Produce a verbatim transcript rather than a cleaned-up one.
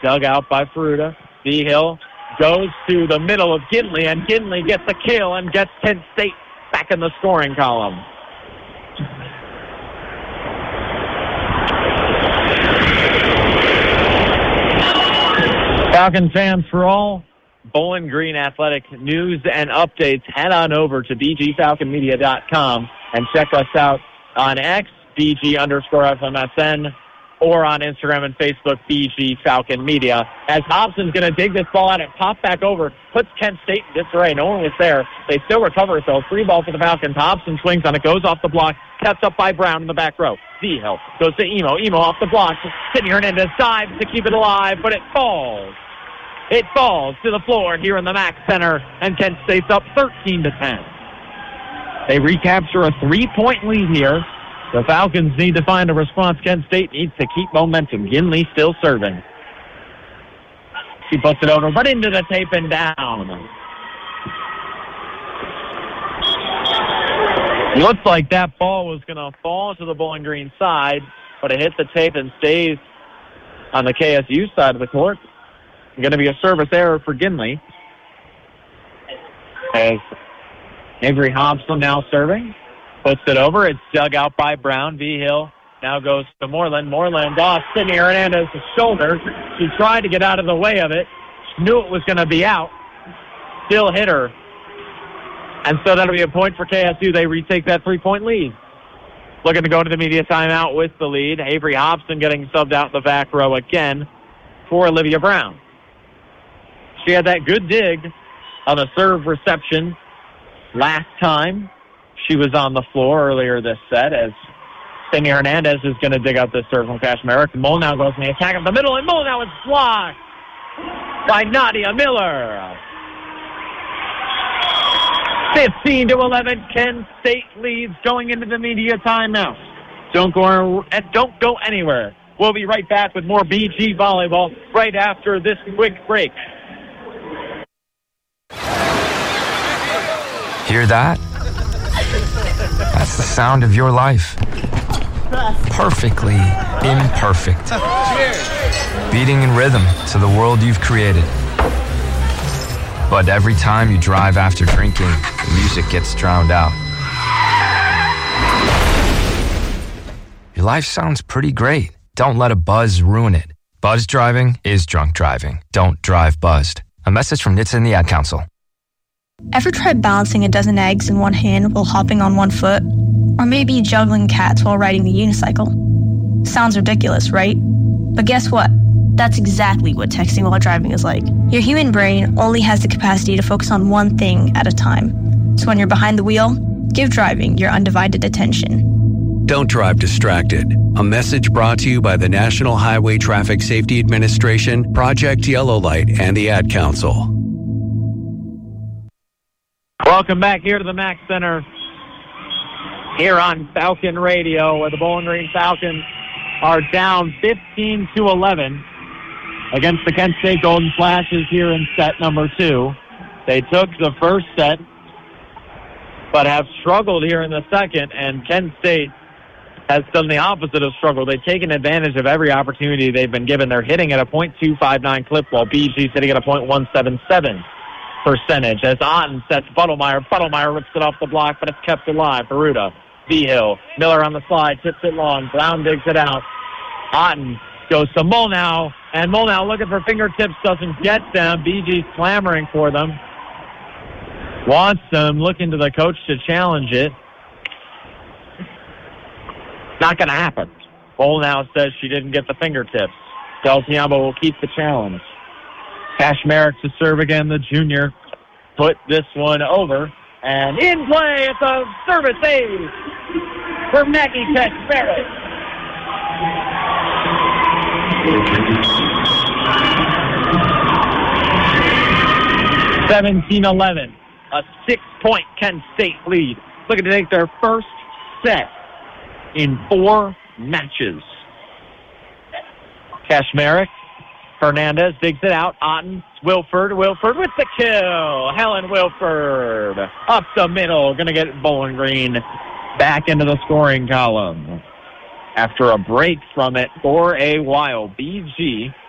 dug out by Ferruda. V-Hill goes to the middle of Ginley, and Ginley gets a kill and gets Kent State back in the scoring column. Falcon fans, for all Bowling Green athletic news and updates, head on over to b g falcon media dot com and check us out on X, B G underscore F M S N, or on Instagram and Facebook, B G Falcon Media. As Hobson's going to dig this ball out and pop back over, puts Kent State in disarray. No one was there. They still recover it, though. Free ball for the Falcons. Hobson swings on it, goes off the block, kept up by Brown in the back row. V-Hill goes to Emo. Emo off the block. Sidney Hernandez dives to keep it alive, but it falls. It falls to the floor here in the Mack Center, and Kent State's up thirteen to ten. They recapture a three-point lead here. The Falcons need to find a response. Kent State needs to keep momentum. Ginley still serving. She puts it over, but into the tape and down. It looks like that ball was going to fall to the Bowling Green side, but it hit the tape and stays on the K S U side of the court. Going to be a service error for Ginley. As Avery Hobson now serving. Puts it over. It's dug out by Brown. V-Hill now goes to Moreland. Moreland off Sidney Hernandez's shoulder. She tried to get out of the way of it. She knew it was going to be out. Still hit her. And so that'll be a point for K S U. They retake that three-point lead. Looking to go to the media timeout with the lead. Avery Hobson getting subbed out in the back row again for Olivia Brown. She had that good dig on the serve reception last time she was on the floor earlier this set, as Sidney Hernandez is going to dig out this serve from Cash Merrick. Molnau goes in the attack up the middle, and Molnau is blocked by Nadia Miller. fifteen to eleven, Kent State leads going into the media timeout. Don't go, don't go anywhere. We'll be right back with more B G volleyball right after this quick break. Hear that? That's the sound of your life. Perfectly imperfect. Beating in rhythm to the world you've created. But every time you drive after drinking, the music gets drowned out. Your life sounds pretty great. Don't let a buzz ruin it. Buzz driving is drunk driving. Don't drive buzzed. A message from N H T S A and the Ad Council. Ever tried balancing a dozen eggs in one hand while hopping on one foot? Or maybe juggling cats while riding the unicycle? Sounds ridiculous, right? But guess what? That's exactly what texting while driving is like. Your human brain only has the capacity to focus on one thing at a time. So when you're behind the wheel, give driving your undivided attention. Don't drive distracted. A message brought to you by the National Highway Traffic Safety Administration, Project Yellow Light, and the Ad Council. Welcome back here to the Mack Center here on Falcon Radio, where the Bowling Green Falcons are down fifteen to eleven against the Kent State Golden Flashes here in set number two. They took the first set, but have struggled here in the second, and Kent State has done the opposite of struggle. They've taken advantage of every opportunity they've been given. They're hitting at a point two five nine clip, while B G's hitting at a point one seven seven percentage. As Otten sets Buttlemeyer. Buttlemeyer rips it off the block, but it's kept alive. Ferruda, V-Hill, Miller on the slide, tips it long. Brown digs it out. Otten goes to Molnau, and Molnau looking for fingertips, doesn't get them. B G's clamoring for them. Wants them, looking to the coach to challenge it. Not going to happen. Molnau says she didn't get the fingertips. Del Tiambo will keep the challenge. Cash Merrick to serve again, the junior. Put this one over. And in play, it's a service save for Maggie Cash Merrick. seventeen eleven. A six-point Kent State lead. Looking to take their first set in four matches. Cash Merrick. Hernandez digs it out. Otten, Wilford, Wilford with the kill. Helen Wilford up the middle. Going to get Bowling Green back into the scoring column. After a break from it for a while, B G